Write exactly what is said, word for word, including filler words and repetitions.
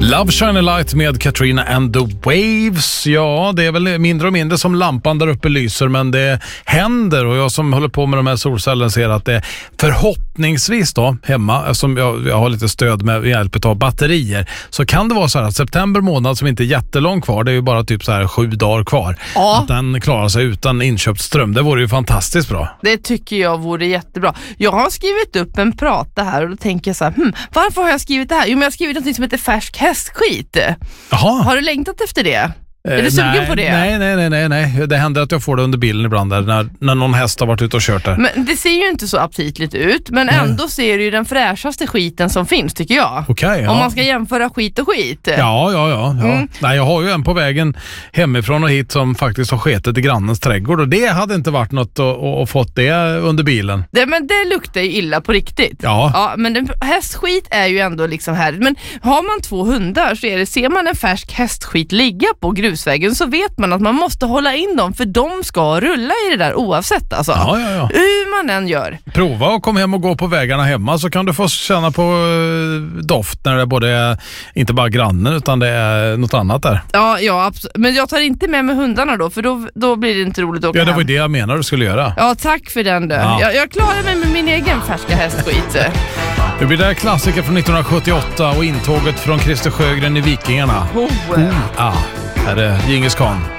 Love Shine a Light med Katrina and the Waves. Ja, det är väl mindre och mindre som lampan där uppe lyser, men det händer, och jag som håller på med de här solcellerna ser att det förhoppningsvis då hemma, eftersom jag, jag har lite stöd med hjälp av batterier, så kan det vara så här att september månad, som inte är jättelång kvar, det är ju bara typ så här sju dagar kvar, ja. Att den klarar sig utan inköpt ström. Det vore ju fantastiskt bra. Det tycker jag vore jättebra. Jag har skrivit upp en prata här och då tänker jag så här, hmm, varför har jag skrivit det här? Jo, men jag har skrivit något som heter färsk hästskit. Jaha. Har du längtat efter det? Är du sugen nej, på det? Nej, nej, nej, nej, nej. Det händer att jag får det under bilen ibland där, när, när någon häst har varit ute och kört där. Men det ser ju inte så aptitligt ut, men nej. Ändå ser det ju den fräschaste skiten som finns, tycker jag. Okay, ja. Om man ska jämföra skit och skit. Ja, ja, ja. ja. Mm. Nej, jag har ju en på vägen hemifrån och hit som faktiskt har sketet i grannens trädgård, och det hade inte varit något att, att fått det under bilen. Det, men det luktar ju illa på riktigt. Ja. Ja, men den, hästskit är ju ändå liksom här. Men har man två hundar så är det, ser man en färsk hästskit ligga på grusvägen, så vet man att man måste hålla in dem, för de ska rulla i det där oavsett alltså. Ja, ja, ja. Hur man än gör. Prova och kom hem och gå på vägarna hemma, så kan du få känna på uh, doft när det både är inte bara grannen utan det är något annat där. Ja, ja, absolut. Men jag tar inte med mig hundarna då, för då, då blir det inte roligt att åka Ja, det var hem. det jag menar du skulle göra. Ja, tack för den då. Ja. Jag, jag klarar mig med min egen färska hästskit. Det blir det klassiker från nittonhundrasjuttioåtta och intåget från Christer Sjögren i Vikingarna. Oh. Ja, här är Djingis Khan.